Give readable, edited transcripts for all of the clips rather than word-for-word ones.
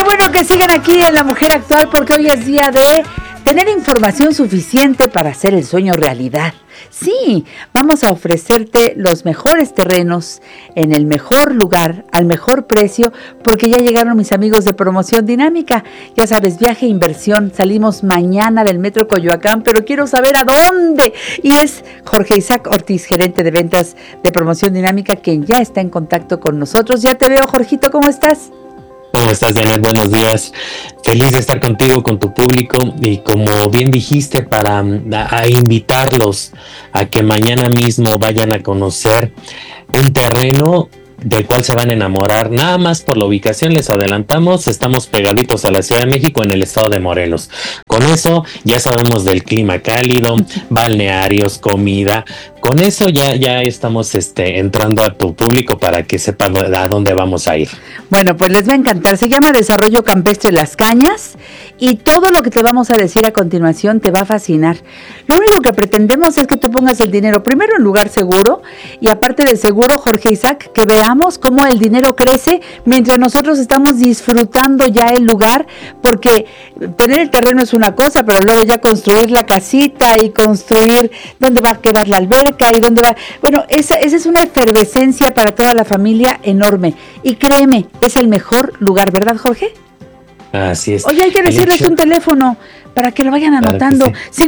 bueno que sigan aquí en La Mujer Actual, porque hoy es día de tener información suficiente para hacer el sueño realidad. Sí, vamos a ofrecerte los mejores terrenos en el mejor lugar, al mejor precio, porque ya llegaron mis amigos de Promoción Dinámica. Ya sabes, viaje e inversión. Salimos mañana del Metro Coyoacán, pero quiero saber a dónde. Y es Jorge Isaac Ortiz, gerente de ventas de Promoción Dinámica, quien ya está en contacto con nosotros. Ya te veo, Jorgito, ¿cómo estás? ¿Cómo estás, Janet? Buenos días. Feliz de estar contigo, con tu público, y como bien dijiste, para invitarlos a que mañana mismo vayan a conocer un terreno del cual se van a enamorar. Nada más por la ubicación, les adelantamos, estamos pegaditos a la Ciudad de México, en el estado de Morelos. Con eso ya sabemos del clima cálido, balnearios, comida. Con eso ya estamos entrando a tu público para que sepan a dónde vamos a ir. Bueno, pues les va a encantar. Se llama Desarrollo Campestre Las Cañas y todo lo que te vamos a decir a continuación te va a fascinar. Lo único que pretendemos es que tú pongas el dinero primero en lugar seguro, y aparte de seguro, Jorge Isaac, que veamos cómo el dinero crece mientras nosotros estamos disfrutando ya el lugar, porque tener el terreno es una cosa, pero luego ya construir la casita y construir dónde va a quedar la alberca y dónde va... Bueno, esa es una efervescencia para toda la familia enorme. Y créeme, es el mejor lugar, ¿verdad, Jorge? Así es. Oye, hay que decirles un teléfono para que lo vayan anotando. Claro sí.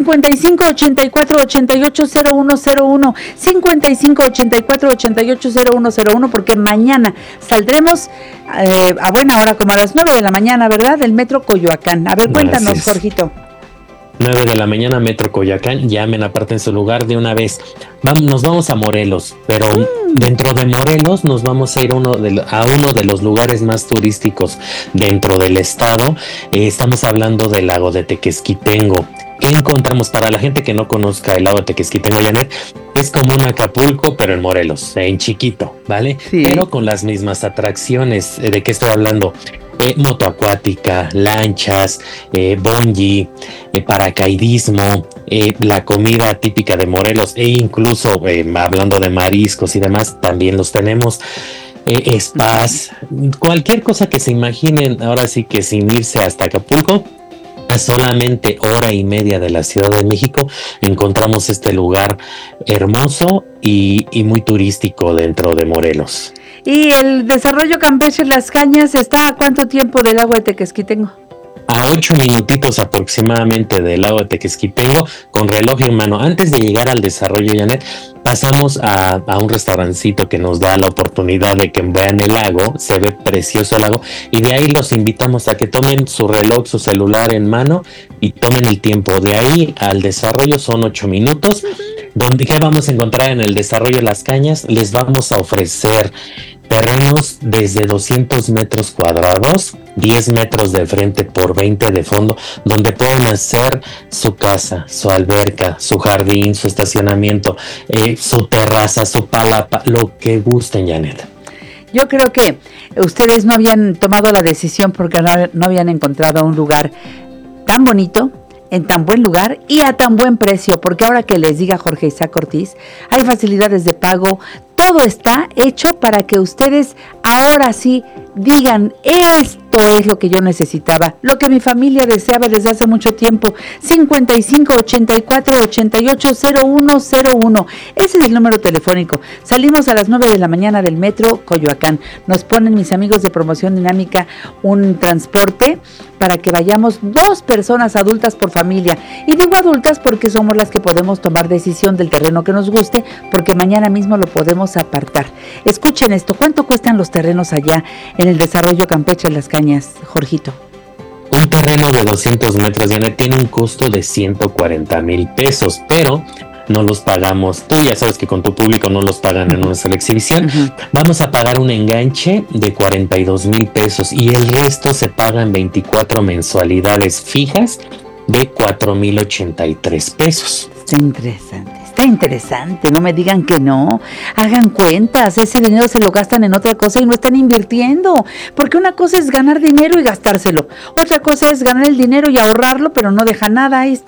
5584-880101, 5584-880101, porque mañana saldremos a buena hora, como a las 9 de la mañana, ¿verdad? Del Metro Coyoacán. A ver, cuéntanos, Jorgito. 9 de la mañana, Metro Coyoacán. Llamen, aparten su lugar de una vez. Nos vamos a Morelos, pero dentro de Morelos nos vamos a ir a uno de los lugares más turísticos dentro del estado. Estamos hablando del lago de Tequesquitengo. ¿Qué encontramos? Para la gente que no conozca el lago de Tequesquitengo, Janet, es como un Acapulco, pero en Morelos, en chiquito, ¿vale? Sí. Pero con las mismas atracciones. ¿De qué estoy hablando? Moto acuática, lanchas, bungee, paracaidismo, la comida típica de Morelos, e incluso hablando de mariscos y demás, también los tenemos. Spas, cualquier cosa que se imaginen, ahora sí que sin irse hasta Acapulco. A solamente hora y media de la Ciudad de México encontramos este lugar hermoso y muy turístico dentro de Morelos. ¿Y el Desarrollo Campestre Las Cañas está a cuánto tiempo del lago de Tequesquitengo? A 8 minutitos aproximadamente del lago de Tequesquitengo, con reloj en mano. Antes de llegar al desarrollo, Janet, pasamos a un restaurancito que nos da la oportunidad de que vean el lago. Se ve precioso el lago, y de ahí los invitamos a que tomen su reloj, su celular en mano y tomen el tiempo. De ahí al desarrollo son 8 minutos. ¿Qué vamos a encontrar en el desarrollo de Las Cañas? Les vamos a ofrecer terrenos desde 200 metros cuadrados, 10 metros de frente por 20 de fondo, donde pueden hacer su casa, su alberca, su jardín, su estacionamiento, su terraza, su palapa, lo que gusten, Janet. Yo creo que ustedes no habían tomado la decisión porque no habían encontrado un lugar tan bonito, en tan buen lugar y a tan buen precio, porque ahora que les diga Jorge Isaac Ortiz, hay facilidades de pago. Todo está hecho para que ustedes ahora sí digan, esto es lo que yo necesitaba, lo que mi familia deseaba desde hace mucho tiempo. 5584-880101. Ese es el número telefónico. Salimos a las 9 de la mañana del Metro Coyoacán. Nos ponen mis amigos de Promoción Dinámica un transporte para que vayamos 2 personas adultas por familia. Y digo adultas porque somos las que podemos tomar decisión del terreno que nos guste, porque mañana mismo lo podemos apartar. Escuchen esto, ¿cuánto cuestan los terrenos allá en el Desarrollo Campestre Las Cañas, Jorgito? Un terreno de 200 metros, Janet, tiene un costo de 140,000 pesos, pero no los pagamos. Tú ya sabes que con tu público no los pagan en una sola exhibición. Vamos a pagar un enganche de 42,000 pesos y el resto se paga en 24 mensualidades fijas de 4,083 pesos. Está interesante, no me digan que no, hagan cuentas, ese dinero se lo gastan en otra cosa y no están invirtiendo, porque una cosa es ganar dinero y gastárselo, otra cosa es ganar el dinero y ahorrarlo, pero no deja nada, ahí está.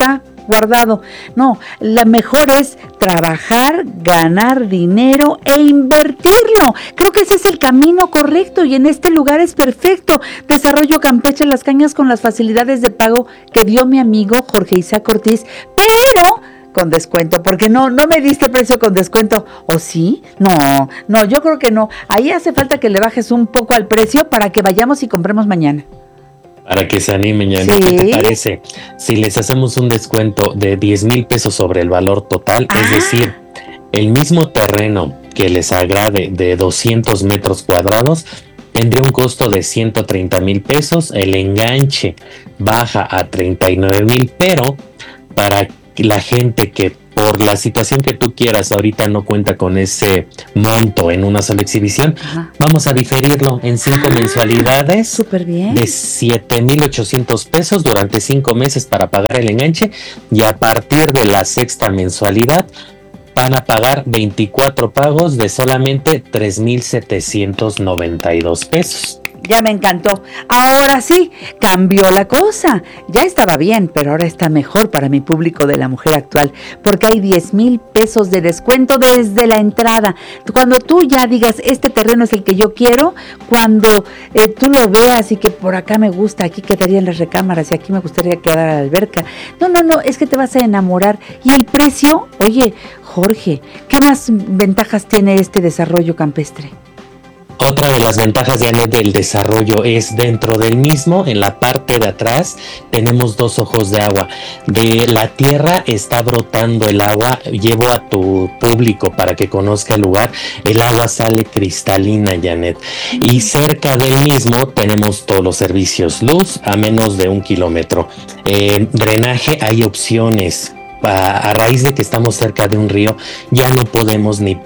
guardado. No, la mejor es trabajar, ganar dinero e invertirlo. Creo que ese es el camino correcto y en este lugar es perfecto. Desarrollo Campeche Las Cañas con las facilidades de pago que dio mi amigo Jorge Isaac Ortiz, pero con descuento, porque no me diste precio con descuento, ¿o sí? No, yo creo que no. Ahí hace falta que le bajes un poco al precio para que vayamos y compremos mañana. Para que se animen, ya. ¿Sí? ¿Qué te parece? Si les hacemos un descuento de 10,000 pesos sobre el valor total, es decir, el mismo terreno que les agrade de 200 metros cuadrados, tendría un costo de 130,000 pesos, el enganche baja a 39,000, pero para la gente que por la situación que tú quieras ahorita no cuenta con ese monto en una sola exhibición, vamos a diferirlo en 5 mensualidades. Súper bien. De 7,800 pesos durante 5 meses para pagar el enganche, y a partir de la 6ª mensualidad van a pagar 24 pagos de solamente 3,792 pesos. Ya me encantó. Ahora sí, cambió la cosa. Ya estaba bien, pero ahora está mejor para mi público de La Mujer Actual, porque hay 10,000 pesos de descuento desde la entrada. Cuando tú ya digas, este terreno es el que yo quiero, cuando tú lo veas y que por acá me gusta, aquí quedarían las recámaras y aquí me gustaría quedar a la alberca. No, es que te vas a enamorar. Y el precio, oye, Jorge, ¿qué más ventajas tiene este desarrollo campestre? Otra de las ventajas, Janet, del desarrollo es dentro del mismo, en la parte de atrás, tenemos 2 ojos de agua. De la tierra está brotando el agua. Llevo a tu público para que conozca el lugar. El agua sale cristalina, Janet. Y cerca del mismo tenemos todos los servicios. Luz a menos de 1 kilómetro. Drenaje, hay opciones. A raíz de que estamos cerca de un río, ya no podemos ni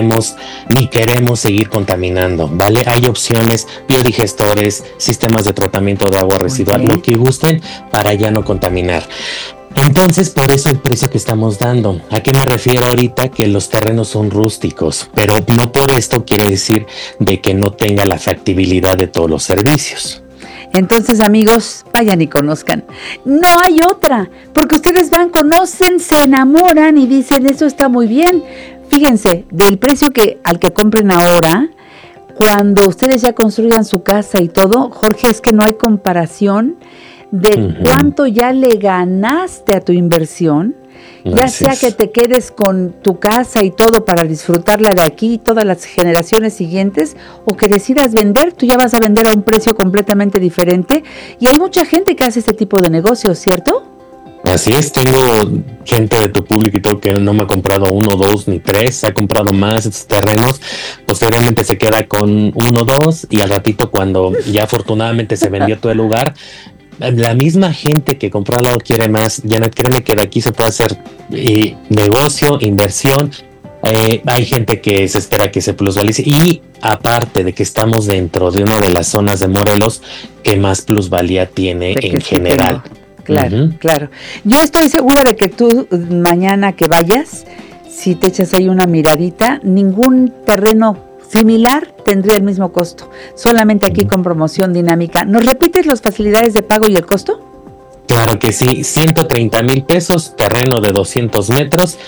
queremos seguir contaminando, ¿vale? Hay opciones, biodigestores, sistemas de tratamiento de agua residual, lo que gusten para ya no contaminar. Entonces, por eso el precio que estamos dando. ¿A qué me refiero ahorita? Que los terrenos son rústicos, pero no por esto quiere decir de que no tenga la factibilidad de todos los servicios. Entonces, amigos, vayan y conozcan. No hay otra, porque ustedes van, conocen, se enamoran y dicen, eso está muy bien. Fíjense, del precio al que compren ahora, cuando ustedes ya construyan su casa y todo, Jorge, es que no hay comparación de cuánto ya le ganaste a tu inversión. Ya sea que te quedes con tu casa y todo para disfrutarla de aquí todas las generaciones siguientes, o que decidas vender, tú ya vas a vender a un precio completamente diferente. Y hay mucha gente que hace este tipo de negocios, ¿cierto? Así es, tengo gente de tu público y todo que no me ha comprado 1, 2 ni 3, ha comprado más estos terrenos, posteriormente se queda con 1, 2 y al ratito, cuando ya afortunadamente se vendió todo el lugar, la misma gente que compró al lado quiere más. Ya no, créeme que de aquí se puede hacer negocio, inversión. Hay gente que se espera que se plusvalice, y aparte de que estamos dentro de una de las zonas de Morelos que más plusvalía tiene en general. Claro. Yo estoy segura de que tú mañana que vayas, si te echas ahí una miradita, ningún terreno similar tendría el mismo costo, solamente aquí con promoción dinámica. ¿Nos repites las facilidades de pago y el costo? Claro que sí, 130,000 pesos, terreno de 200 metros,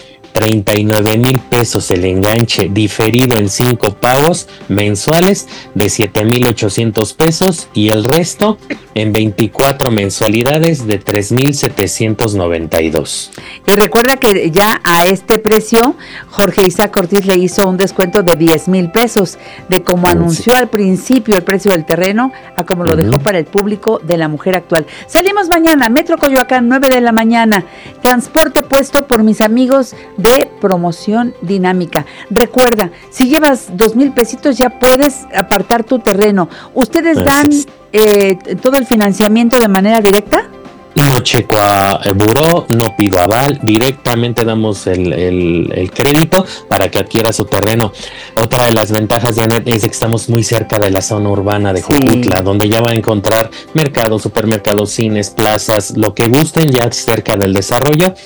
39,000 pesos el enganche diferido en 5 pagos mensuales de 7,800 pesos, y el resto en 24 mensualidades de 3,792. Y recuerda que ya a este precio Jorge Isaac Ortiz le hizo un descuento de 10,000 pesos, de como anunció al principio el precio del terreno a como lo dejó para el público de La Mujer Actual. Salimos mañana, Metro Coyoacán, 9 de la mañana, transporte puesto por mis amigos de Promoción Dinámica. Recuerda, si llevas 2,000 pesitos ya puedes apartar tu terreno. ¿Ustedes dan todo el financiamiento de manera directa? No checo a buró, no pido aval, directamente damos el crédito para que adquiera su terreno. Otra de las ventajas, Janet, es que estamos muy cerca de la zona urbana de Jojutla, donde ya va a encontrar mercados, supermercados, cines, plazas, lo que gusten, ya cerca del desarrollo.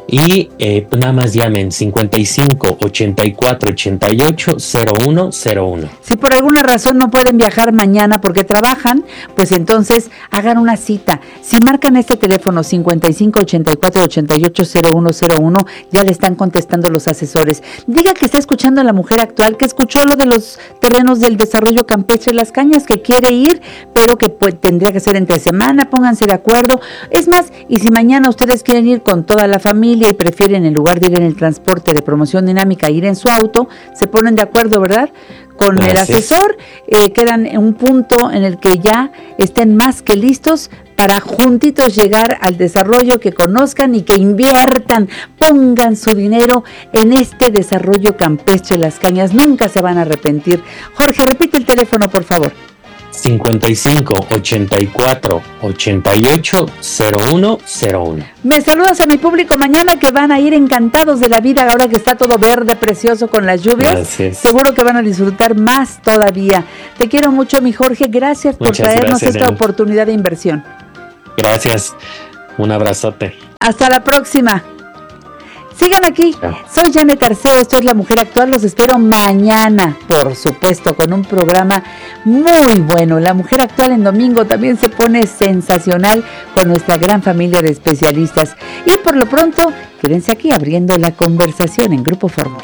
Y pues nada más llamen 55 84 88 0101. Si por alguna razón no pueden viajar mañana porque trabajan, pues entonces hagan una cita. Si marcan este teléfono 55 84 88 0101, ya le están contestando los asesores. Diga que está escuchando a La Mujer Actual, que escuchó lo de los terrenos del desarrollo campestre Las Cañas, que quiere ir, pero que tendría que ser entre semana. Pónganse de acuerdo. Es más, y si mañana ustedes quieren ir con toda la familia y prefieren, en lugar de ir en el transporte de promoción dinámica, ir en su auto, se ponen de acuerdo, ¿verdad?, con el asesor, quedan en un punto en el que ya estén más que listos para juntitos llegar al desarrollo, que conozcan y que inviertan, pongan su dinero en este desarrollo campestre Las Cañas. Nunca se van a arrepentir. Jorge, repite el teléfono, por favor. 55 84 88 0101. Me saludas a mi público mañana, que van a ir encantados de la vida ahora que está todo verde, precioso con las lluvias. Gracias. Seguro que van a disfrutar más todavía. Te quiero mucho, mi Jorge. Gracias por traernos esta oportunidad de inversión. Gracias. Un abrazote. Hasta la próxima. Sigan aquí. Soy Janet Arceo, esto es La Mujer Actual. Los espero mañana, por supuesto, con un programa muy bueno. La Mujer Actual en domingo también se pone sensacional con nuestra gran familia de especialistas. Y por lo pronto, quédense aquí abriendo la conversación en Grupo Fórmula.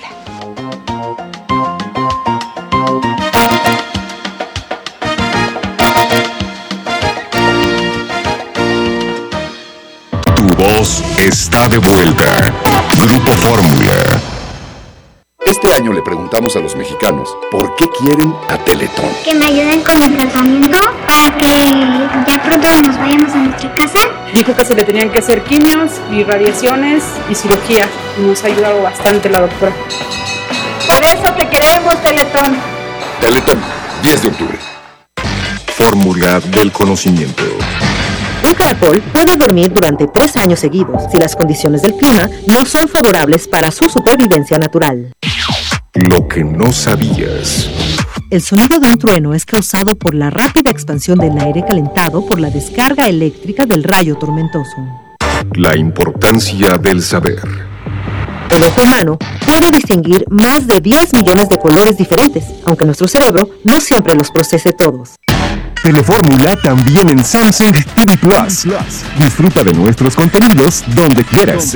Voz está de vuelta. Grupo Fórmula. Este año le preguntamos a los mexicanos por qué quieren a Teletón. Que me ayuden con el tratamiento para que ya pronto nos vayamos a nuestra casa. Dijo que se le tenían que hacer quimios y radiaciones y cirugía. Nos ha ayudado bastante la doctora. Por eso te queremos, Teletón. Teletón, 10 de octubre. Fórmula del conocimiento. Un caracol puede dormir durante 3 años seguidos si las condiciones del clima no son favorables para su supervivencia natural. Lo que no sabías. El sonido de un trueno es causado por la rápida expansión del aire calentado por la descarga eléctrica del rayo tormentoso. La importancia del saber. El ojo humano puede distinguir más de 10 millones de colores diferentes, aunque nuestro cerebro no siempre los procese todos. Telefórmula también en Samsung TV Plus. Disfruta de nuestros contenidos donde quieras.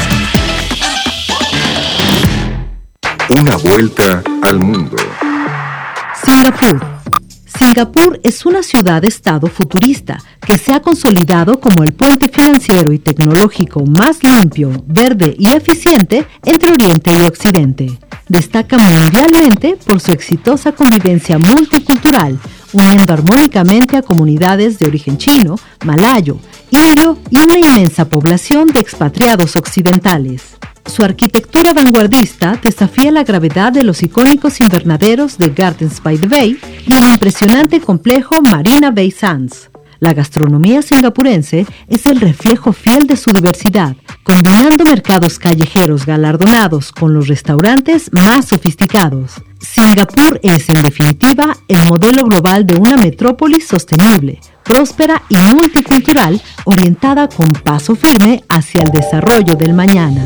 Una vuelta al mundo. Singapur. Singapur es una ciudad-estado futurista que se ha consolidado como el puente financiero y tecnológico más limpio, verde y eficiente entre Oriente y Occidente. Destaca mundialmente por su exitosa convivencia multicultural, uniendo armónicamente a comunidades de origen chino, malayo, indio y una inmensa población de expatriados occidentales. Su arquitectura vanguardista desafía la gravedad de los icónicos invernaderos de Gardens by the Bay y el impresionante complejo Marina Bay Sands. La gastronomía singapurense es el reflejo fiel de su diversidad, combinando mercados callejeros galardonados con los restaurantes más sofisticados. Singapur es, en definitiva, el modelo global de una metrópolis sostenible, próspera y multicultural, orientada con paso firme hacia el desarrollo del mañana.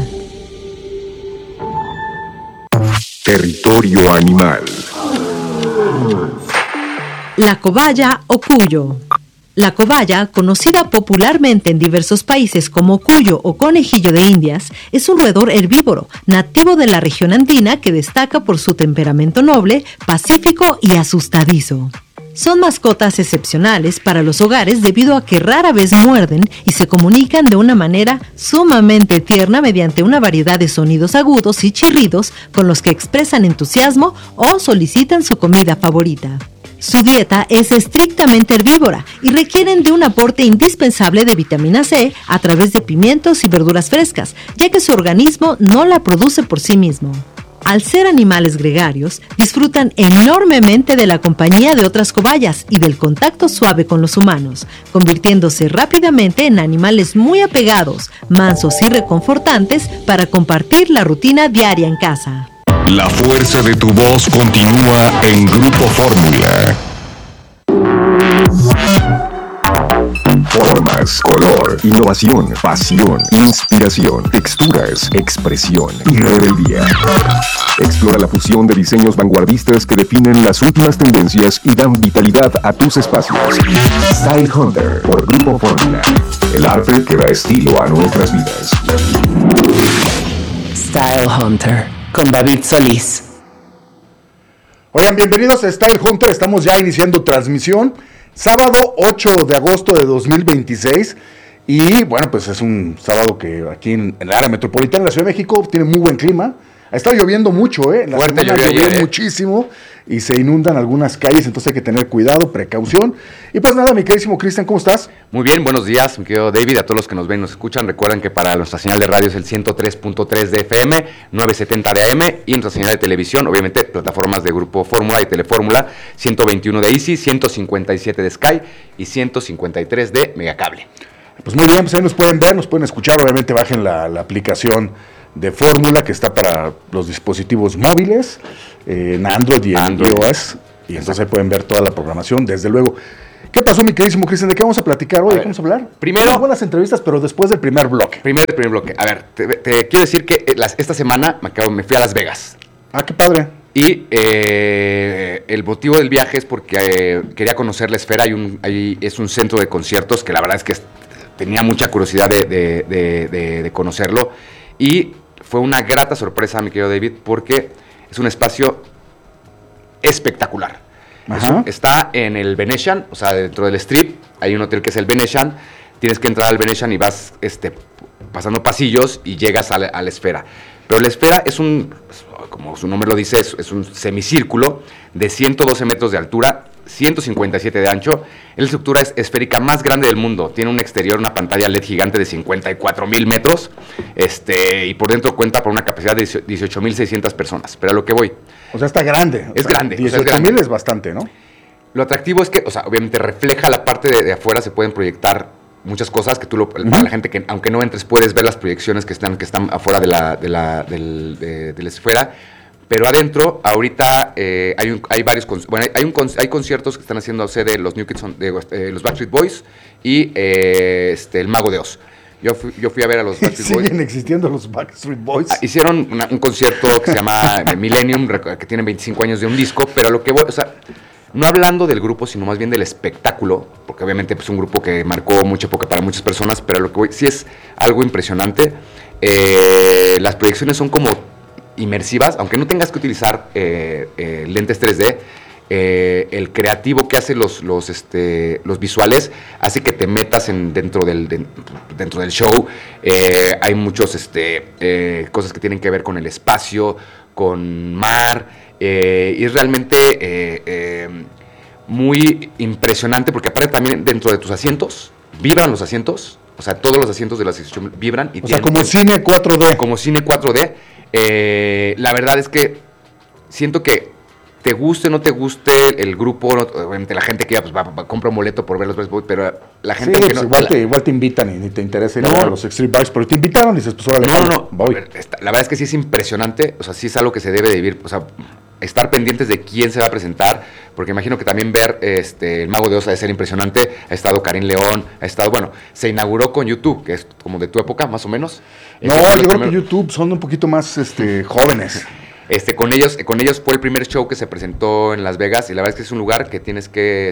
Territorio animal. La cobaya o cuyo. La cobaya, conocida popularmente en diversos países como cuyo o conejillo de Indias, es un roedor herbívoro, nativo de la región andina que destaca por su temperamento noble, pacífico y asustadizo. Son mascotas excepcionales para los hogares debido a que rara vez muerden y se comunican de una manera sumamente tierna mediante una variedad de sonidos agudos y chirridos con los que expresan entusiasmo o solicitan su comida favorita. Su dieta es estrictamente herbívora y requieren de un aporte indispensable de vitamina C a través de pimientos y verduras frescas, ya que su organismo no la produce por sí mismo. Al ser animales gregarios, disfrutan enormemente de la compañía de otras cobayas y del contacto suave con los humanos, convirtiéndose rápidamente en animales muy apegados, mansos y reconfortantes para compartir la rutina diaria en casa. La fuerza de tu voz continúa en Grupo Fórmula. Fórmula. formas, color, innovación, pasión, inspiración, texturas, expresión y rebeldía. Explora la fusión de diseños vanguardistas que definen las últimas tendencias y dan vitalidad a tus espacios. Style Hunter por Grupo Fórmula. El arte que da estilo a nuestras vidas. Style Hunter con David Solís. Oigan, bienvenidos a Style Hunter. Estamos ya iniciando transmisión. Sábado 8 de agosto de 2026. Y bueno, pues es un sábado que aquí en el área metropolitana de la Ciudad de México tiene muy buen clima. Ha estado lloviendo mucho, ¿eh? La Fuerte semana llovió ayer, muchísimo y se inundan algunas calles, entonces hay que tener cuidado, precaución. Y pues nada, mi queridísimo Cristian, ¿cómo estás? Muy bien, buenos días, mi querido David, a todos los que nos ven y nos escuchan. Recuerden que para nuestra señal de radio es el 103.3 de FM, 970 de AM, y nuestra señal de televisión, obviamente, plataformas de Grupo Fórmula y Telefórmula, 121 de Easy, 157 de Sky y 153 de Megacable. Pues muy bien, pues ahí nos pueden ver, nos pueden escuchar. Obviamente bajen la aplicación de Fórmula que está para los dispositivos móviles, en Android y en iOS. Y entonces ahí pueden ver toda la programación, desde luego. ¿Qué pasó, mi queridísimo Cristian? ¿De qué vamos a platicar hoy? ¿De qué vamos a hablar? Primero, buenas entrevistas, pero después del primer bloque. Primero el primer bloque. A ver, te quiero decir que esta semana me fui a Las Vegas. Ah, qué padre. Y el motivo del viaje es porque quería conocer la Esfera. Ahí es un centro de conciertos que la verdad es que tenía mucha curiosidad de conocerlo. Y fue una grata sorpresa, mi querido David, porque es un espacio espectacular. Está en el Venetian, o sea, dentro del Strip. Hay un hotel que es el Venetian. Tienes que entrar al Venetian y vas pasando pasillos y llegas a la Esfera. Pero la Esfera es como su nombre lo dice, es un semicírculo de 112 metros de altura, 157 de ancho. Es la estructura esférica más grande del mundo. Tiene un exterior, una pantalla LED gigante de 54,000 metros. Y por dentro cuenta por una capacidad de 18,600 personas. Pero a lo que voy. O sea, está grande. Es grande. 18,000 es bastante, ¿no? Lo atractivo es que, o sea, obviamente refleja la parte de afuera, se pueden proyectar muchas cosas que para la gente que, aunque no entres, puedes ver las proyecciones que están afuera de la esfera. Pero adentro, ahorita hay varios, hay conciertos que están haciendo sede los New Kids los Backstreet Boys y el Mago de Oz. Yo fui a ver a los Backstreet Boys. Siguen existiendo los Backstreet Boys. Hicieron un concierto que se llama Millennium, que tiene 25 años de un disco, pero lo que voy, o sea, no hablando del grupo, sino más bien del espectáculo, porque obviamente es pues, un grupo que marcó mucha época para muchas personas, pero lo que voy, sí es algo impresionante. Las proyecciones son como inmersivas, aunque no tengas que utilizar lentes 3D. El creativo que hace los visuales hace que te metas dentro del show. Hay muchos cosas que tienen que ver con el espacio, con mar, y es realmente muy impresionante porque aparte también dentro de tus asientos vibran los asientos, o sea, todos los asientos de la sección vibran y como cine 4D. Como cine 4D. La verdad es que siento que te guste o no te guste el grupo, obviamente la gente que ya pues, compra un boleto por ver los Best Boys, pero la gente sí, que pues no... igual te invitan y ni te interesa ir a ver a los Extreme Boys, pero te invitaron y dices, pues órale, voy. La verdad es que sí es impresionante, o sea, sí es algo que se debe de vivir, o sea, estar pendientes de quién se va a presentar, porque imagino que también ver el Mago de Oz ha de ser impresionante. Ha estado Karim León, se inauguró con YouTube, que es como de tu época, más o menos. No, yo creo que YouTube son un poquito más jóvenes. Con ellos fue el primer show que se presentó en Las Vegas y la verdad es que es un lugar que tienes que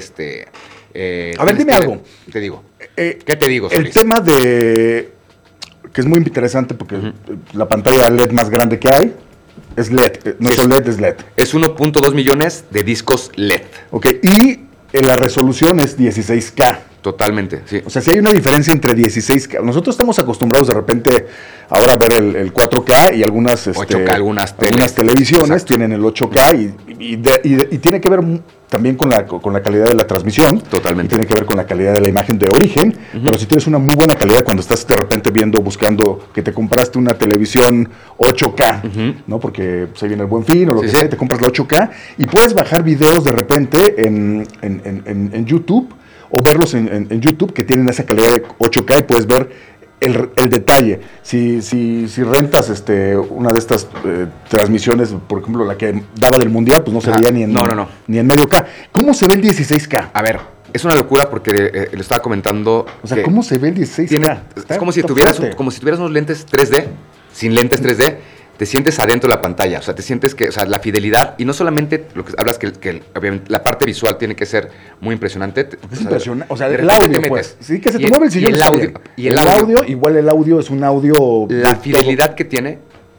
a ver, dime algo. Te digo. ¿Qué te digo, El Solís? tema que es muy interesante porque la pantalla LED más grande que hay es LED, no es OLED, es LED. Es 1.2 millones de discos LED. Ok, y la resolución es 16K. Totalmente, sí. O sea, si hay una diferencia entre 16K. Nosotros estamos acostumbrados de repente ahora a ver el 4K y algunas 8K, algunas televisiones. Exacto. Tienen el 8K y tiene que ver también con la calidad de la transmisión. Totalmente. Y tiene que ver con la calidad de la imagen de origen. Pero si tienes una muy buena calidad cuando estás de repente buscando que te compraste una televisión 8K, ¿no? Porque se viene el Buen Fin o lo que sea, y te compras la 8K y puedes bajar videos de repente en YouTube o verlos en YouTube que tienen esa calidad de 8K y puedes ver el detalle. Si rentas una de estas transmisiones, por ejemplo, la que daba del Mundial, pues no se veía ni en medio K. ¿Cómo se ve el 16K? A ver, Es una locura porque lo estaba comentando. O sea, ¿cómo se ve el 16K? Es como si tuvieras unos lentes 3D, sin lentes 3D, te sientes adentro de la pantalla. O sea, te sientes que, o sea, la fidelidad, y no solamente lo que hablas, que obviamente la parte visual tiene que ser muy impresionante. Es impresionante. O sea, el audio, pues. Sí, que se te mueve el sillón. Y el audio, igual el audio es un audio. La fidelidad que tiene.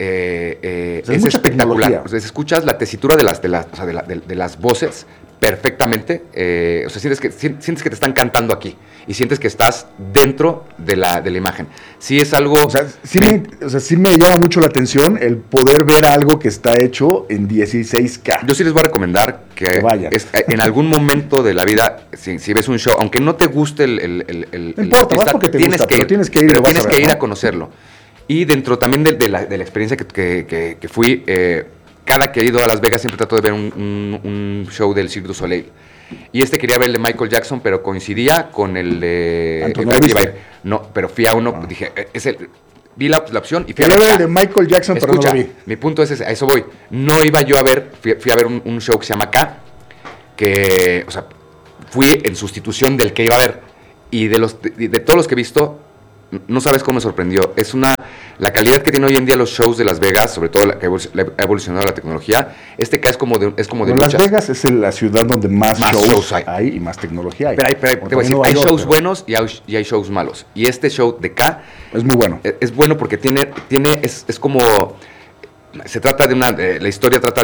Es espectacular. O sea, escuchas la tesitura de las voces perfectamente. O sea, sientes que te están cantando aquí y sientes que estás dentro de la imagen. Sí es algo. O sea, sí me llama mucho la atención el poder ver algo que está hecho en 16K. Yo sí les voy a recomendar que vayan. En algún momento de la vida, si ves un show, aunque no te guste no importa, vas porque te gusta, pero tienes que ir a conocerlo. Y dentro también de la experiencia que fui, cada que he ido a Las Vegas siempre trato de ver un show del Cirque du Soleil. Y quería ver el de Michael Jackson, pero coincidía con el de... No, pero fui a uno, dije, vi la opción y fui a ver el de Michael Jackson, pero no lo vi. Mi punto es ese, a eso voy. No iba yo a ver, fui a ver un show que se llama K, que, o sea, fui en sustitución del que iba a ver. Y de todos los que he visto, no sabes cómo me sorprendió. La calidad que tiene hoy en día los shows de Las Vegas, sobre todo la que ha evolucionado la tecnología, K es como de luchas. Las Vegas es la ciudad donde más shows hay y más tecnología hay. Pero te voy a decir, hay shows buenos y hay shows malos. Y este show de K es muy bueno. Es bueno porque es como... Se trata la historia trata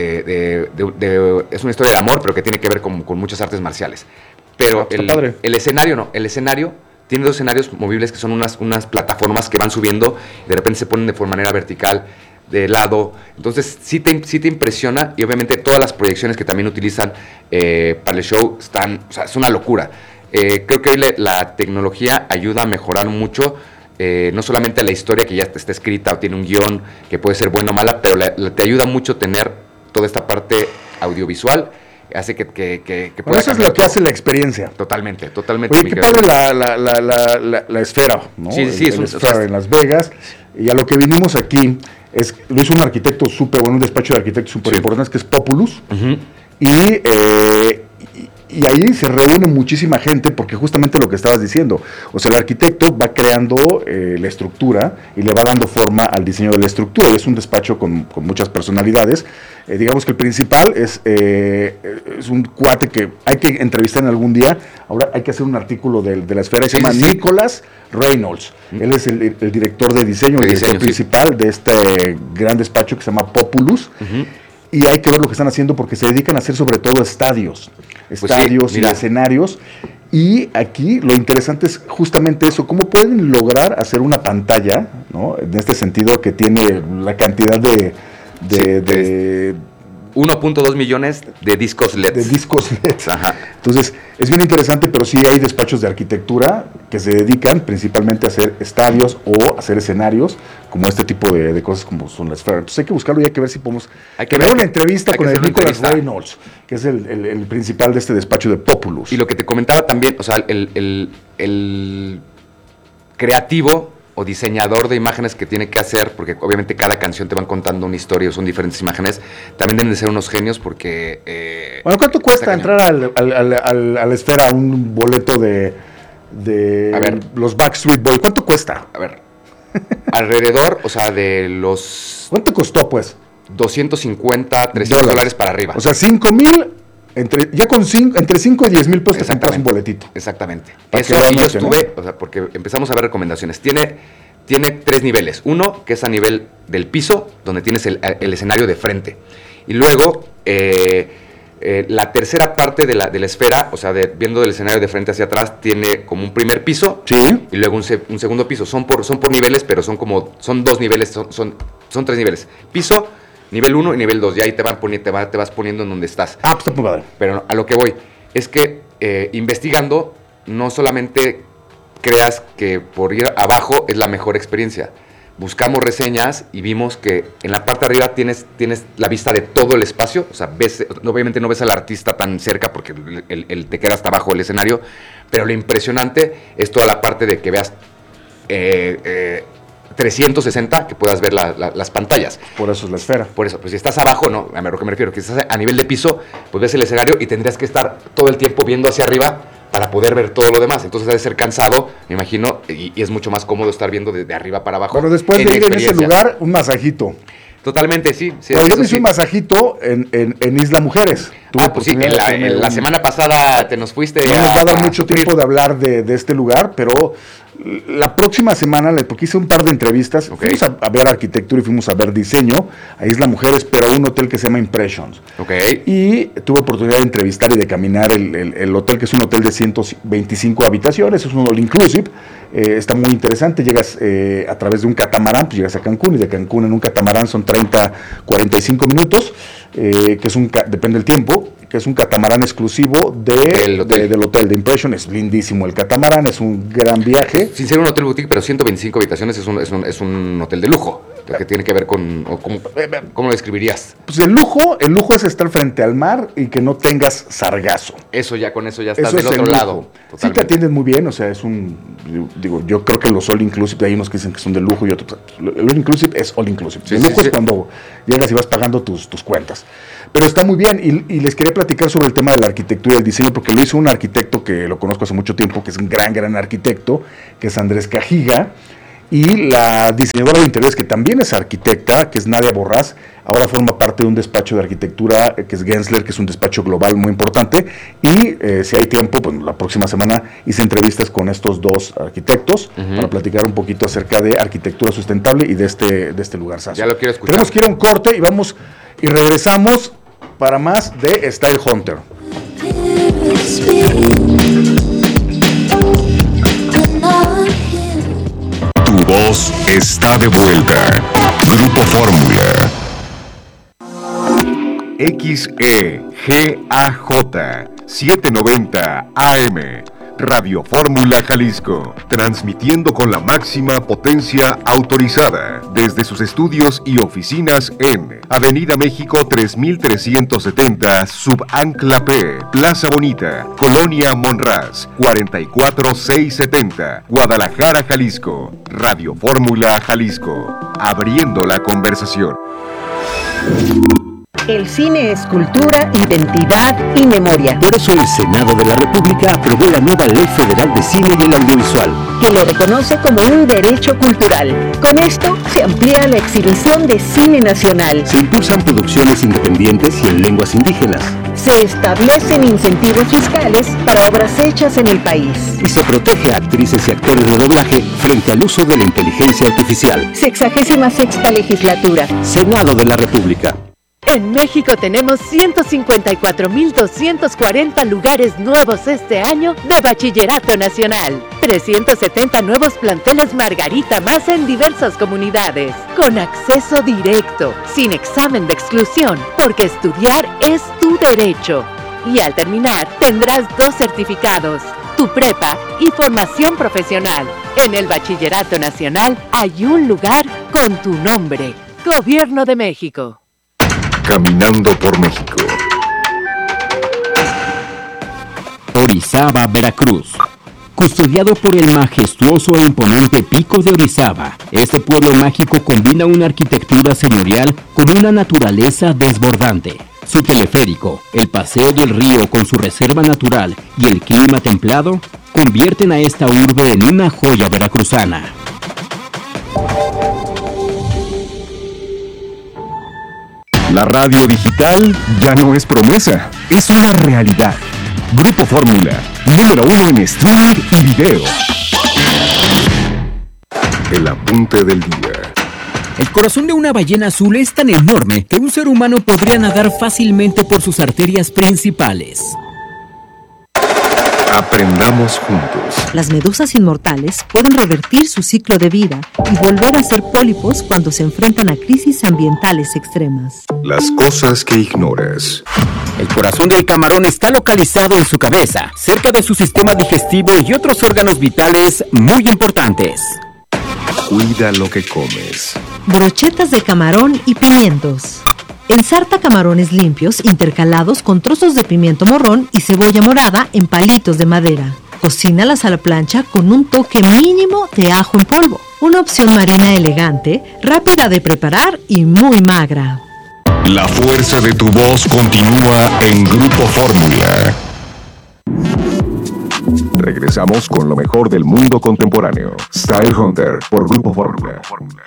es una historia de amor, pero que tiene que ver con muchas artes marciales. Pero el escenario tiene 2 escenarios movibles que son unas plataformas que van subiendo y de repente se ponen de manera vertical, de lado. Entonces sí te impresiona, y obviamente todas las proyecciones que también utilizan para el show es una locura. Creo que hoy la tecnología ayuda a mejorar mucho, no solamente la historia que ya está escrita o tiene un guión que puede ser buena o mala, pero te ayuda mucho tener toda esta parte audiovisual. Hace que pueda eso es lo que hace la experiencia. Totalmente. Oye, qué padre la esfera, ¿no? Sí, es una esfera en Las Vegas. Y a lo que vinimos aquí lo hizo un arquitecto súper bueno, un despacho de arquitectos súper importante, que es Populus. Uh-huh. Y ahí se reúne muchísima gente porque justamente lo que estabas diciendo, o sea, el arquitecto va creando la estructura y le va dando forma al diseño de la estructura, y es un despacho con muchas personalidades. Digamos que el principal es un cuate que hay que entrevistar en algún día. Ahora hay que hacer un artículo de la esfera, se llama Nicholas Reynolds. Él es el director de diseño, el director principal de este gran despacho que se llama Populus. Uh-huh. Y hay que ver lo que están haciendo porque se dedican a hacer sobre todo estadios y escenarios. Y aquí lo interesante es justamente eso, cómo pueden lograr hacer una pantalla, ¿no? En este sentido que tiene la cantidad de 1.2 millones de discos LEDs. Ajá. Entonces, es bien interesante, pero sí hay despachos de arquitectura que se dedican principalmente a hacer estadios o hacer escenarios, como este tipo de cosas como son las esferas. Entonces hay que buscarlo y hay que ver si podemos... Hay que ver una entrevista con el Nicholas Reynolds, que es el principal de este despacho de Populus. Y lo que te comentaba también, o sea, el creativo o diseñador de imágenes que tiene que hacer, porque obviamente cada canción te van contando una historia, son diferentes imágenes, también deben de ser unos genios porque... Bueno, ¿cuánto cuesta entrar a la esfera un boleto de a ver, los Backstreet Boys? ¿Cuánto cuesta? A ver, alrededor, o sea, de los... ¿Cuánto costó, pues? 250, $300 para arriba. O sea, 5,000... Entre 5 y 10 mil pesos te compras un boletito. Exactamente. Eso ahí yo estuve, o sea, porque empezamos a ver recomendaciones. Tiene 3 niveles. Uno, que es a nivel del piso, donde tienes el escenario de frente. Y luego, la tercera parte de la esfera, o sea, viendo del escenario de frente hacia atrás, tiene como un primer piso. Sí. Y luego un segundo piso. Son por niveles, pero son 2 niveles, son 3 niveles. Piso, nivel 1 y nivel 2, y ahí te vas poniendo en donde estás. Pues está muy padre. Pero a lo que voy es que investigando, no solamente creas que por ir abajo es la mejor experiencia. Buscamos reseñas y vimos que en la parte de arriba tienes la vista de todo el espacio. O sea, obviamente no ves al artista tan cerca porque te queda hasta abajo del escenario, pero lo impresionante es toda la parte de que veas 360, que puedas ver las pantallas. Por eso es la esfera. Por eso, pues si estás abajo, no, a lo que me refiero, que estás a nivel de piso, pues ves el escenario y tendrías que estar todo el tiempo viendo hacia arriba para poder ver todo lo demás. Entonces debe ser cansado, me imagino, y es mucho más cómodo estar viendo de arriba para abajo. Bueno, después de ir en ese lugar, un masajito. Totalmente, sí. Yo me hice un masajito en Isla Mujeres. Pues sí, la semana pasada te nos fuiste. No nos va a dar mucho tiempo de hablar de este lugar, pero la próxima semana, porque hice un par de entrevistas, fuimos a ver arquitectura y fuimos a ver diseño a Isla Mujeres, pero a un hotel que se llama Impressions. Y tuve oportunidad de entrevistar y de caminar el hotel, que es un hotel de 125 habitaciones, es un all inclusive. Está muy interesante, llegas a través de un catamarán, pues llegas a Cancún, y de Cancún en un catamarán son 30-45 minutos, que es depende del tiempo, que es un catamarán exclusivo del hotel de Impression. Es lindísimo el catamarán, es un gran viaje. Sin ser un hotel boutique, pero 125 habitaciones es un hotel de lujo, que tiene que ver con, ¿cómo lo describirías? Pues el lujo es estar frente al mar y que no tengas sargazo. Con eso ya estás del otro lado. Sí te atienden muy bien, o sea, yo creo que los all inclusive, hay unos que dicen que son de lujo y otros, el all inclusive es all inclusive. El lujo es cuando llegas y vas pagando tus cuentas. Pero está muy bien, y les quería platicar sobre el tema de la arquitectura y el diseño, porque lo hizo un arquitecto que lo conozco hace mucho tiempo, que es un gran arquitecto, que es Andrés Cajiga, y la diseñadora de interiores, que también es arquitecta, que es Nadia Borrás, ahora forma parte de un despacho de arquitectura, que es Gensler, que es un despacho global muy importante, y si hay tiempo, pues la próxima semana hice entrevistas con estos dos arquitectos, para platicar un poquito acerca de arquitectura sustentable y de este lugar. Ya lo quiero escuchar. Tenemos que ir a un corte y regresamos para más de Style Hunter. Tu voz está de vuelta. Grupo Fórmula. XEGAJ 790 AM. Radio Fórmula Jalisco, transmitiendo con la máxima potencia autorizada desde sus estudios y oficinas en Avenida México 3370, Subancla P, Plaza Bonita, Colonia Monraz, 44670, Guadalajara, Jalisco. Radio Fórmula Jalisco, abriendo la conversación. El cine es cultura, identidad y memoria. Por eso el Senado de la República aprobó la nueva Ley Federal de Cine y el Audiovisual, que lo reconoce como un derecho cultural. Con esto se amplía la exhibición de cine nacional. Se impulsan producciones independientes y en lenguas indígenas. Se establecen incentivos fiscales para obras hechas en el país. Y se protege a actrices y actores de doblaje frente al uso de la inteligencia artificial. 66ª legislatura. Senado de la República. En México tenemos 154.240 lugares nuevos este año de Bachillerato Nacional. 370 nuevos planteles Margarita Más en diversas comunidades. Con acceso directo, sin examen de exclusión, porque estudiar es tu derecho. Y al terminar tendrás 2 certificados, tu prepa y formación profesional. En el Bachillerato Nacional hay un lugar con tu nombre. Gobierno de México. Caminando por México. Orizaba, Veracruz. Custodiado por el majestuoso e imponente Pico de Orizaba, este pueblo mágico combina una arquitectura señorial con una naturaleza desbordante. Su teleférico, el paseo del río con su reserva natural y el clima templado convierten a esta urbe en una joya veracruzana. La radio digital ya no es promesa, es una realidad. Grupo Fórmula, número 1 en streaming y video. El apunte del día. El corazón de una ballena azul es tan enorme que un ser humano podría nadar fácilmente por sus arterias principales. Aprendamos juntos. Las medusas inmortales pueden revertir su ciclo de vida y volver a ser pólipos cuando se enfrentan a crisis ambientales extremas. Las cosas que ignoras. El corazón del camarón está localizado en su cabeza, cerca de su sistema digestivo y otros órganos vitales muy importantes. Cuida lo que comes. Brochetas de camarón y pimientos. Ensarta camarones limpios intercalados con trozos de pimiento morrón y cebolla morada en palitos de madera. Cocínalas a la plancha con un toque mínimo de ajo en polvo. Una opción marina elegante, rápida de preparar y muy magra. La fuerza de tu voz continúa en Grupo Fórmula. Regresamos con lo mejor del mundo contemporáneo. Style Hunter por Grupo Fórmula.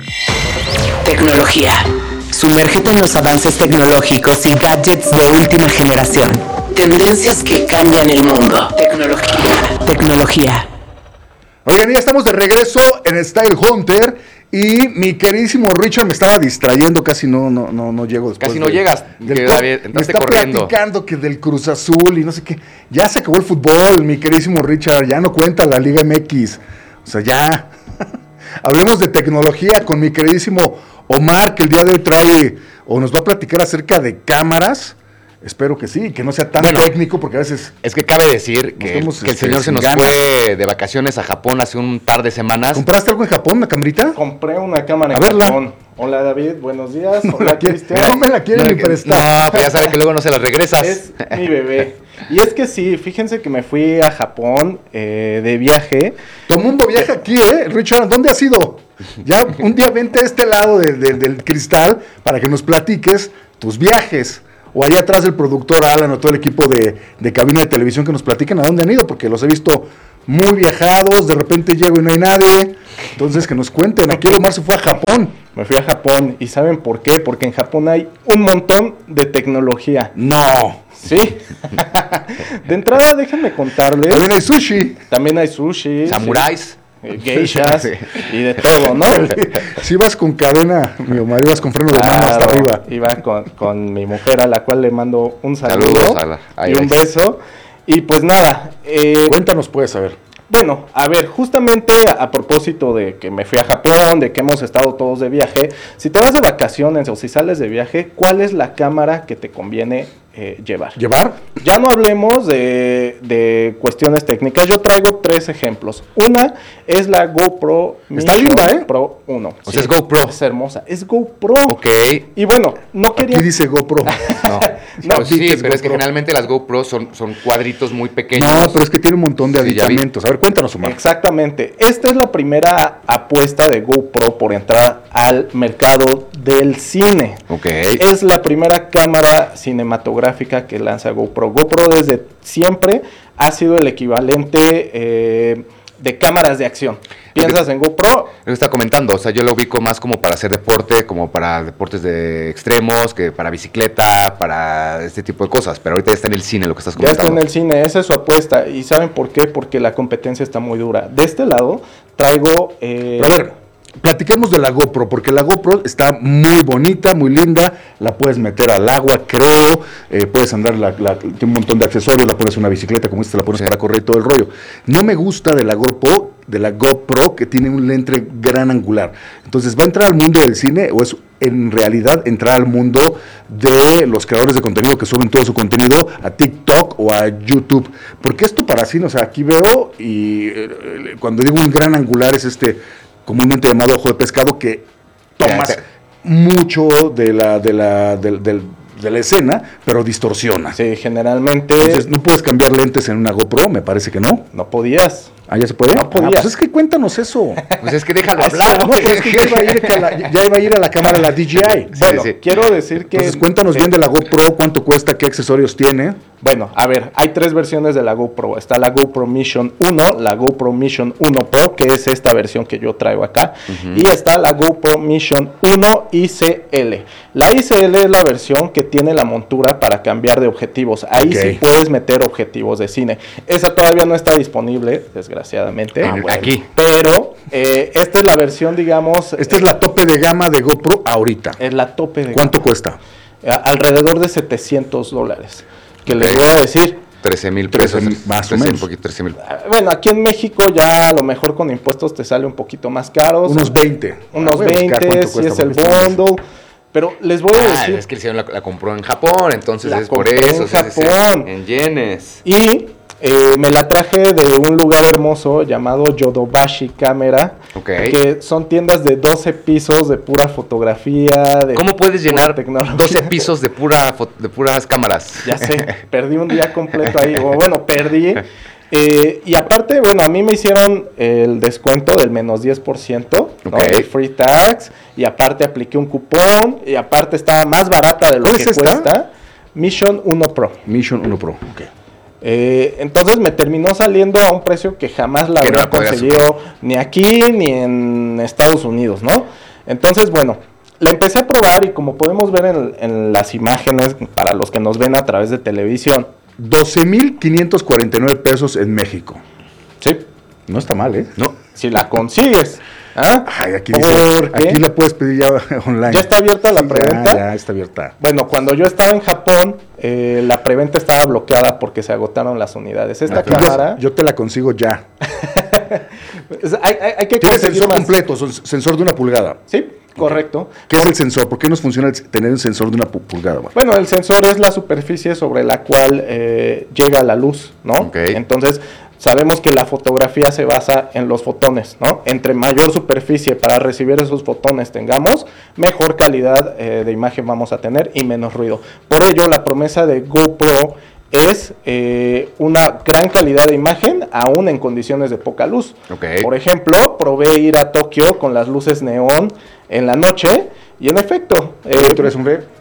Tecnología. Sumérgete en los avances tecnológicos y gadgets de última generación. Tendencias que cambian el mundo. Tecnología. Oigan, ya estamos de regreso en Style Hunter y mi queridísimo Richard me estaba distrayendo, casi no llego después. Casi no llegas, me está platicando que del Cruz Azul y no sé qué. Ya se acabó el fútbol, mi queridísimo Richard, ya no cuenta la Liga MX. O sea, ya. Hablemos de tecnología con mi queridísimo Omar, que el día de hoy trae o nos va a platicar acerca de cámaras. Espero que sí, que no sea tan técnico, porque a veces... Es que cabe decir que el señor se nos fue de vacaciones a Japón hace un par de semanas. ¿Compraste algo en Japón, una camarita? Compré una cámara en Japón. Hola David, buenos días. Hola Cristian. No me la quieren ni prestar. No, pues ya sabe que luego no se la regresas. Es mi bebé. Y es que sí, fíjense que me fui a Japón de viaje. Todo el mundo viaja aquí, Richard, ¿dónde has ido? Ya un día vente a este lado del cristal para que nos platiques tus viajes. O allá atrás el productor Alan o todo el equipo de cabina de televisión que nos platiquen a dónde han ido, porque los he visto muy viajados, de repente llego y no hay nadie. Entonces que nos cuenten, aquí Omar se fue a Japón. Me fui a Japón, ¿y saben por qué? Porque en Japón hay un montón de tecnología. ¡No! Sí. De entrada, déjenme contarles. También hay sushi. Samuráis. Geishas y de todo, ¿no? Si ibas con cadena, mi Omar, ibas con freno de mano hasta arriba. Iba con mi mujer, a la cual le mando un saludo y un beso. Y pues nada. Cuéntanos pues, a ver. Bueno, a ver, justamente a propósito de que me fui a Japón, de que hemos estado todos de viaje, si te vas de vacaciones o si sales de viaje, ¿cuál es la cámara que te conviene llevar? ¿Llevar? Ya no hablemos de cuestiones técnicas, yo traigo 3 ejemplos. Una es la GoPro Está linda, Pro 1. O sea, es GoPro. Es hermosa, es GoPro. Ok. Y bueno, no quería... Aquí dice GoPro. No, pues sí, pero es que generalmente las GoPro son cuadritos muy pequeños. No, pero es que tiene un montón de aditamentos. A ver, cuéntanos, Omar. Exactamente. Esta es la primera apuesta de GoPro por entrar al mercado del cine. Ok. Es la primera cámara cinematográfica que lanza GoPro. GoPro desde siempre ha sido el equivalente de cámaras de acción. ¿Piensas en GoPro? Lo está comentando, o sea, yo lo ubico más como para hacer deporte, como para deportes de extremos, que para bicicleta, para este tipo de cosas, pero ahorita ya está en el cine lo que estás comentando. Ya está en el cine, esa es su apuesta, y ¿saben por qué? Porque la competencia está muy dura. De este lado traigo... A ver, platiquemos de la GoPro, porque la GoPro está muy bonita, muy linda, la puedes meter al agua, creo, puedes andar, tiene un montón de accesorios, la pones en una bicicleta, como esta la pones para correr y todo el rollo. No me gusta de la GoPro que tiene un lente gran angular. Entonces, ¿va a entrar al mundo del cine o es en realidad entrar al mundo de los creadores de contenido que suben todo su contenido a TikTok o a YouTube? Porque esto para cine, o sea, aquí veo y cuando digo un gran angular es comúnmente llamado ojo de pescado, que tomas mucho de la escena, pero distorsiona. Sí, generalmente... Entonces, ¿no puedes cambiar lentes en una GoPro? Me parece que no. No podías. ¿Ah, ya se puede? No podías. Pues es que cuéntanos eso. Pues es que déjalo hablar. No, pero es que ya iba a ir a la cámara la DJI. Bueno, quiero decir que... Entonces, cuéntanos bien de la GoPro, cuánto cuesta, qué accesorios tiene. Bueno, a ver, hay 3 versiones de la GoPro. Está la GoPro Mission 1, la GoPro Mission 1 Pro, que es esta versión que yo traigo acá. Y está la GoPro Mission 1 ICL. La ICL es la versión que tiene la montura para cambiar de objetivos. Ahí sí puedes meter objetivos de cine. Esa todavía no está disponible, desgraciadamente. Aquí. Pero esta es la versión, digamos... Esta es la tope de gama de GoPro ahorita. Es la tope de gama. ¿Cuánto cuesta? Alrededor de $700. Que les voy a decir... 13,000 pesos. Más o menos. 13,000. Bueno, aquí en México ya a lo mejor con impuestos te sale un poquito más caro. Unos 20. Unos 20, si es el bundle. Pero les voy a decir... Es que el señor la compró en Japón, entonces es por eso. En Japón. En yenes. Y me la traje de un lugar hermoso llamado Yodobashi Camera. Que son tiendas de 12 pisos de pura fotografía. ¿Cómo puedes llenar 12 pisos de puras cámaras? Ya sé, perdí un día completo ahí. Bueno, perdí. Y aparte, bueno, a mí me hicieron el descuento del menos 10%, ¿no? De free tax, y aparte apliqué un cupón, y aparte estaba más barata de lo que cuesta. Mission 1 Pro. Mission 1 Pro, ok. Entonces me terminó saliendo a un precio que jamás la había conseguido ni aquí ni en Estados Unidos, ¿no? Entonces, bueno, la empecé a probar y como podemos ver en las imágenes, para los que nos ven a través de televisión, 12,549 pesos en México. Sí. No está mal, ¿eh? No. Si la consigues. ¿Ah? Ay, aquí la puedes pedir ya online. ¿Ya está abierta la preventa? Ya está abierta. Bueno, cuando yo estaba en Japón, la preventa estaba bloqueada porque se agotaron las unidades. Esta cámara... Yo te la consigo ya. hay que ¿Tienes sensor completo? Sensor de 1 pulgada. Sí, correcto. ¿Qué es el sensor? ¿Por qué nos funciona tener un sensor de 1 pulgada? Bueno, el sensor es la superficie sobre la cual llega la luz, ¿no? Okay. Entonces, sabemos que la fotografía se basa en los fotones, ¿no? Entre mayor superficie para recibir esos fotones tengamos, mejor calidad de imagen vamos a tener y menos ruido. Por ello, la promesa de GoPro es una gran calidad de imagen, aún en condiciones de poca luz. Okay. Por ejemplo, probé ir a Tokio con las luces neón en la noche y en efecto... ¿Tú eres un bebé?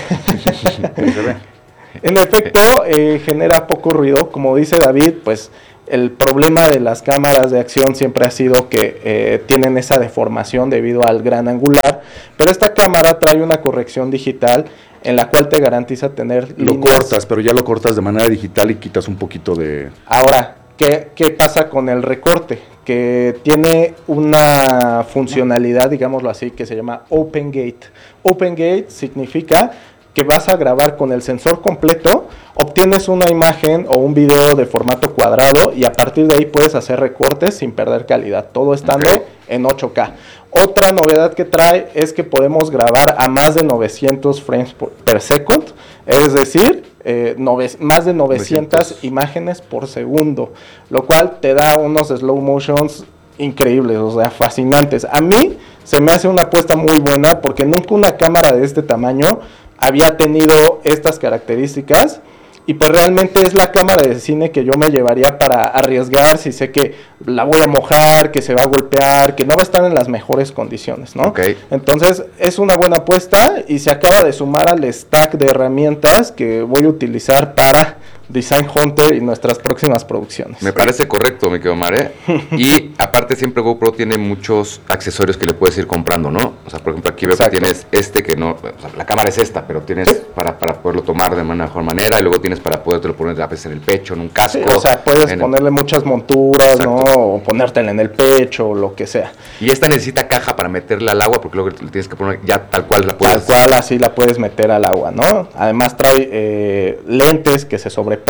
En efecto, genera poco ruido. Como dice David, pues el problema de las cámaras de acción siempre ha sido que tienen esa deformación debido al gran angular, pero esta cámara trae una corrección digital en la cual te garantiza tener Lo cortas, pero ya lo cortas de manera digital y quitas un poquito de... Ahora, ¿qué pasa con el recorte? Que tiene una funcionalidad, digámoslo así, que se llama Open Gate. Open Gate significa que vas a grabar con el sensor completo, obtienes una imagen o un video de formato cuadrado y a partir de ahí puedes hacer recortes sin perder calidad, todo estando en 8K. Otra novedad que trae es que podemos grabar a más de 900 frames per second, es decir, más de 900 imágenes por segundo, lo cual te da unos slow motions increíbles, o sea, fascinantes. A mí se me hace una apuesta muy buena porque nunca una cámara de este tamaño había tenido estas características y pues realmente es la cámara de cine que yo me llevaría para arriesgar si sé que la voy a mojar, que se va a golpear, que no va a estar en las mejores condiciones, ¿no? Okay. Entonces es una buena apuesta y se acaba de sumar al stack de herramientas que voy a utilizar para Design Hunter y nuestras próximas producciones. Me parece correcto, mi querido Omar, Y aparte siempre GoPro tiene muchos accesorios que le puedes ir comprando, ¿no? O sea, por ejemplo, aquí veo que tienes que no... O sea, la cámara es esta, pero tienes para poderlo tomar de una mejor manera y luego tienes para podértelo poner a veces en el pecho, en un casco. Sí, o sea, puedes ponerle muchas monturas, ¿no? O ponértela en el pecho o lo que sea. Y esta necesita caja para meterla al agua porque luego le tienes que poner ya tal cual la puedes... Tal cual, así la puedes meter al agua, ¿no? Además trae lentes que se sobreponen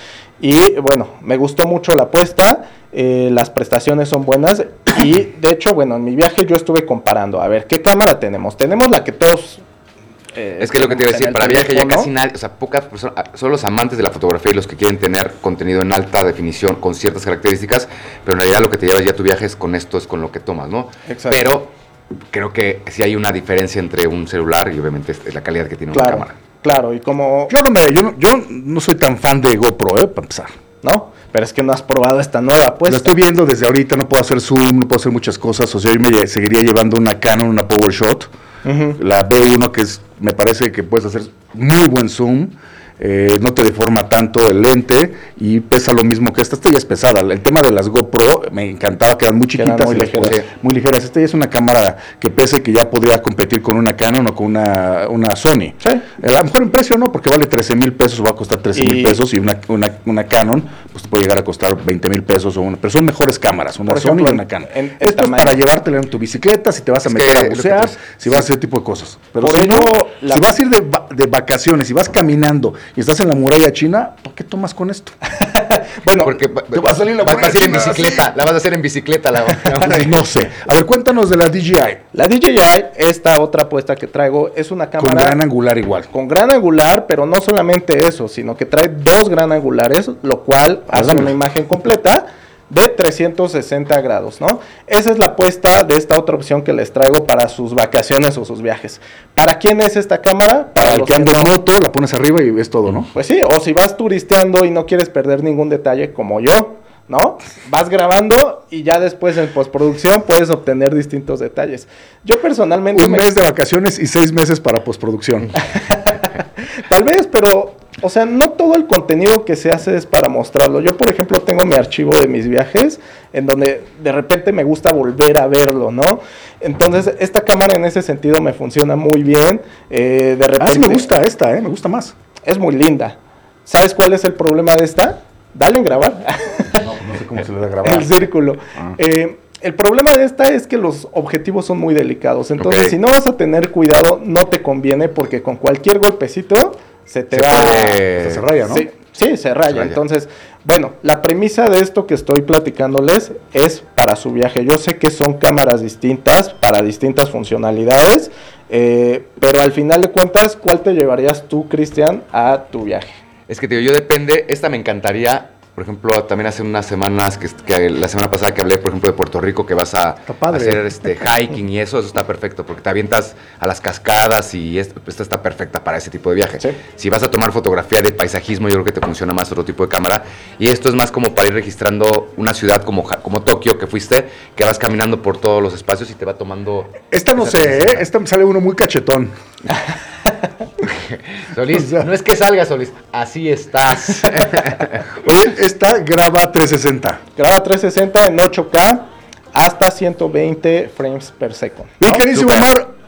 y bueno, me gustó mucho la apuesta, las prestaciones son buenas y de hecho, bueno, en mi viaje yo estuve comparando, a ver, ¿qué cámara tenemos? Tenemos la que todos... es que lo que te iba a decir, para viaje ya casi nadie, o sea, pocas personas, son los amantes de la fotografía y los que quieren tener contenido en alta definición con ciertas características, pero en realidad lo que te llevas ya tu viaje es con esto, es con lo que tomas, ¿no? Exacto. Pero creo que sí hay una diferencia entre un celular y obviamente es la calidad que tiene una cámara. Claro, y como... Yo no soy tan fan de GoPro, para empezar. ¿No? Pero es que no has probado esta nueva apuesta. Lo estoy viendo desde ahorita, no puedo hacer zoom, no puedo hacer muchas cosas. O sea, yo me seguiría llevando una Canon, una PowerShot. La B1, que me parece que puedes hacer muy buen zoom. No te deforma tanto el lente y pesa lo mismo que esta. Esta ya es pesada. El tema de las GoPro me encantaba, que eran muy chiquitas, muy ligeras. Esta ya es una cámara que pesa y que ya podría competir con una Canon o con una Sony. Sí. A lo mejor en precio no, porque vale 13,000 pesos, va a costar 13,000 pesos y una Canon pues puede llegar a costar 20,000 pesos pero son mejores cámaras, una Sony y una Canon. Esto es para llevártela en tu bicicleta, si te vas a meter a bucear, si vas a hacer ese tipo de cosas. Pero si vas a ir de vacaciones, si vas caminando y estás en la muralla china, ¿por qué tomas con esto? Bueno, porque te va a salir la muralla china en bicicleta, la vas a hacer en bicicleta. No sé. A ver, cuéntanos de la DJI. La DJI, esta otra apuesta que traigo, es una cámara... Con gran angular igual. Con gran angular, pero no solamente eso, sino que trae 2 gran angulares, lo cual hace una imagen completa de 360 grados, ¿no? Esa es la apuesta de esta otra opción que les traigo para sus vacaciones o sus viajes. ¿Para quién es esta cámara? Para el que anda en moto, la pones arriba y ves todo, ¿no? Pues sí, o si vas turisteando y no quieres perder ningún detalle como yo, ¿no? Vas grabando y ya después en postproducción puedes obtener distintos detalles. Yo personalmente... Un mes de vacaciones y 6 meses para postproducción. Tal vez, pero O sea, no todo el contenido que se hace es para mostrarlo. Yo, por ejemplo, tengo mi archivo de mis viajes, en donde de repente me gusta volver a verlo, ¿no? Entonces, esta cámara en ese sentido me funciona muy bien. De repente... sí me gusta esta, me gusta más. Es muy linda. ¿Sabes cuál es el problema de esta? Dale en grabar. No sé cómo se le da a grabar. El círculo. El problema de esta es que los objetivos son muy delicados. Entonces, si no vas a tener cuidado, no te conviene, porque con cualquier golpecito se raya, ¿no? Sí, se raya. Entonces, bueno, la premisa de esto que estoy platicándoles es para su viaje. Yo sé que son cámaras distintas para distintas funcionalidades, pero al final de cuentas, ¿cuál te llevarías tú, Cristian, a tu viaje? Es que te digo, yo depende, esta me encantaría. Por ejemplo, también hace unas semanas, que la semana pasada que hablé, por ejemplo, de Puerto Rico, que vas a hacer hiking y eso está perfecto, porque te avientas a las cascadas y esta está perfecta para ese tipo de viaje. ¿Sí? Si vas a tomar fotografía de paisajismo, yo creo que te funciona más otro tipo de cámara. Y esto es más como para ir registrando una ciudad como Tokio, que fuiste, que vas caminando por todos los espacios y te va tomando... Esta no sé, esta me sale uno muy cachetón. Solís, o sea, no es que salga, Solís, así estás. Oye, esta graba 360. Graba 360 en 8K hasta 120 frames per second. Mi queridísimo Omar,